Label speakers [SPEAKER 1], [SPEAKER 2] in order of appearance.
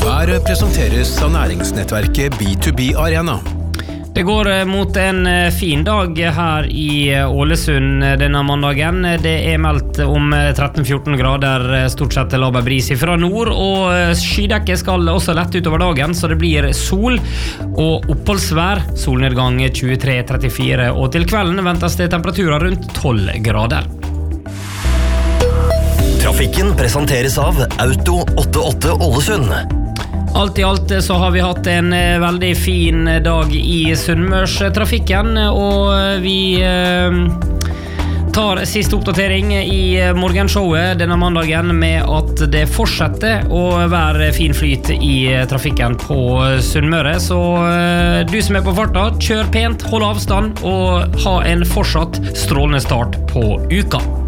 [SPEAKER 1] Været presenteres av næringsnettverket B2B Arena.
[SPEAKER 2] Det går mot en fin dag her i Ålesund denne mandagen. Det meldt om 13-14 grader, stort sett laber bris fra nord, og skydekket skal også lette utover dagen, så det blir sol og oppholdsvær. Solnedgang 23-34, og til kvelden ventes det temperaturer rundt 12 grader.
[SPEAKER 3] Trafikken presenteres av Auto 88 Ålesund.
[SPEAKER 2] Alt i alt så har vi hatt en veldig fin dag i Sunnmørstrafikken, og vi tar siste oppdatering i morgenshowet denne mandagen med at det fortsetter å være fin flyt i trafikken på Sunnmøre. Så du som på farta, kjør pent, hold avstand og ha en fortsatt strålende start på uka.